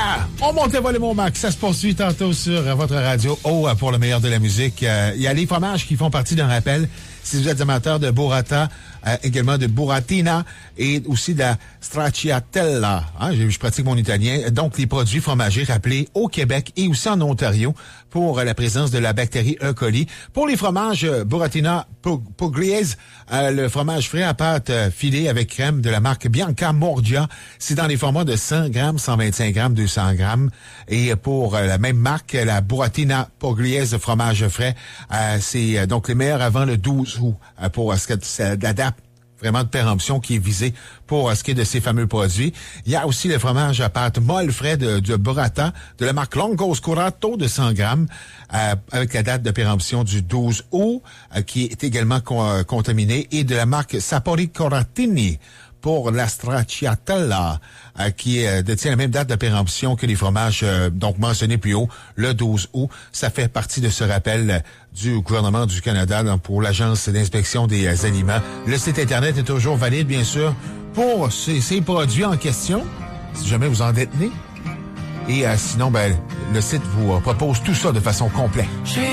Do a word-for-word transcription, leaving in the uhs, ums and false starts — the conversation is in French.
Yeah! On monte le volume au max. Ça se poursuit tantôt sur votre radio. Oh, pour le meilleur de la musique. Euh, il y a les fromages qui font partie d'un rappel. Si vous êtes amateur de burrata, euh, également de buratina et aussi de la stracciatella. Hein, je, je pratique mon italien. Donc, les produits fromagers rappelés au Québec et aussi en Ontario pour euh, la présence de la bactérie E. coli. Pour les fromages euh, buratina pugliese, euh, le fromage frais à pâte euh, filée avec crème de la marque Bianca Mordia, c'est dans les formats de cent grammes, cent vingt-cinq grammes, deux cents grammes. Et pour euh, la même marque, la buratina pugliese de fromage frais, euh, c'est euh, donc les meilleurs avant le douze août euh, pour euh, ce que c'est la date vraiment de péremption qui est visée pour ce qui est de ces fameux produits. Il y a aussi le fromage à pâte molle frais de, de burrata de la marque Longos Curato de cent grammes euh, avec la date de péremption du douze août euh, qui est également con, euh, contaminé et de la marque Sapori Coratini pour la stracciatella, euh, qui euh, détient la même date de péremption que les fromages euh, donc mentionnés plus haut, le douze août. Ça fait partie de ce rappel euh, du gouvernement du Canada donc, pour l'Agence d'inspection des euh, aliments. Le site Internet est toujours valide, bien sûr, pour ces, ces produits en question, si jamais vous en détenez. Et euh, sinon, ben, le site vous euh, propose tout ça de façon complète.